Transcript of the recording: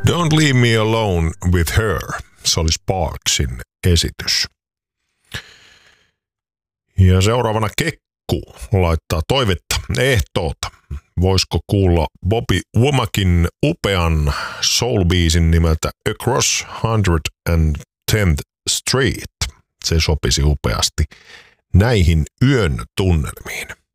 Don't Leave Me Alone with Her. Se oli Sparksin esitys. Ja seuraavana Kekku laittaa toivetta, ehtoota. Voisiko kuulla Bobby Womakin upean soul-biisin nimeltä Across 110th Street? Se sopisi upeasti näihin yön tunnelmiin.